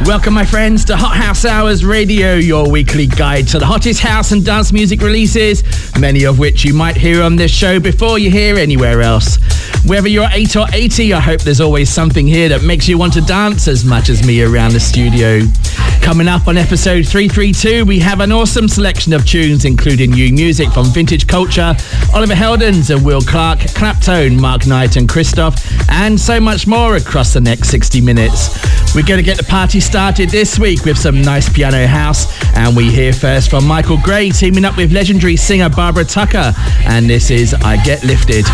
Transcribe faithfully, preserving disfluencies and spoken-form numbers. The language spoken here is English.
Welcome, my friends, to Hot House Hours Radio, your weekly guide to the hottest house and dance music releases, many of which you might hear on this show before you hear anywhere else. Whether you're eight or eighty, I hope there's always something here that makes you want to dance as much as me around the studio. Coming up on episode three thirty-two, we have an awesome selection of tunes, including new music from Vintage Culture, Oliver Heldens and Will Clark, Claptone, Mark Knight and Christoph, and so much more across the next sixty minutes. We're going to get the party started this week with some nice piano house, and we hear first from Michael Gray teaming up with legendary singer Barbara Tucker, and this is I Get Lifted.